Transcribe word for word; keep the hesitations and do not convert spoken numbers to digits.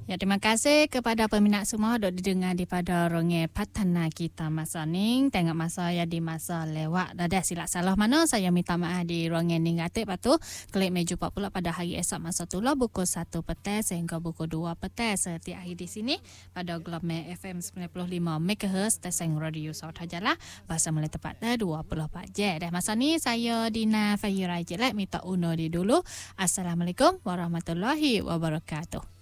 Ya, terima kasih kepada peminat semua dok didengar daripada Ronge Patana kita masa ni. Tengok masa ya di masa lewat. Dah dah silap salah mana saya minta maaf di Ronge ni ngatik. Lepas tu klik meja jumpa pula pada hari esok masa tu lah pukul satu petang sehingga pukul dua petang. Setiap hari di sini pada Globe F M sembilan puluh lima megahertz stesen radio Sarawak Jalah. Bahasa Melayu tepat dah dua puluh empat jam. Dah masa ni saya Dina Fahira Jelek minta undur di dulu. Assalamualaikum warahmatullahi wabarakatuh.